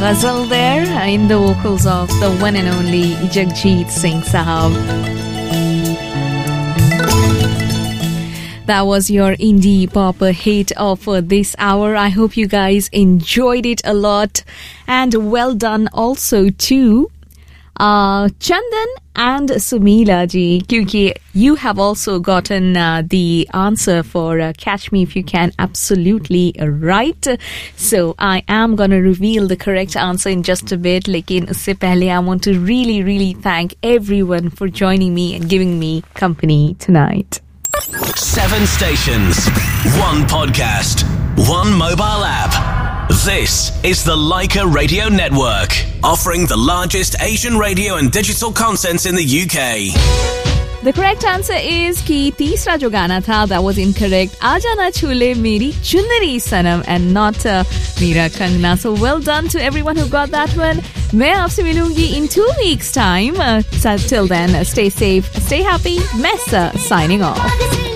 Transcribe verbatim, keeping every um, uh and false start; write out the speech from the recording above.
ghazal there in the vocals of the one and only Jagjit Singh Sahab. That was your indie pop hit of this hour. I hope you guys enjoyed it a lot, and well done also to uh, Chandan and Sumila ji, because you have also gotten uh, the answer for uh, Catch Me If You Can absolutely right. So I am going to reveal the correct answer in just a bit. Lekin usse pehle I want to really, really thank everyone for joining me and giving me company tonight. Seven stations, one podcast, one mobile app. This is the Leica Radio Network, offering the largest Asian radio and digital content in the U K. The correct answer is कि तीसरा जो गाना था, that was incorrect. आजा ना छूले मेरी चुनरी सनम and not uh, मेरा Kangana. So well done to everyone who got that one. मैं आपसे मिलूंगी in two weeks time. Uh, so till then, uh, stay safe, stay happy. Messa signing off.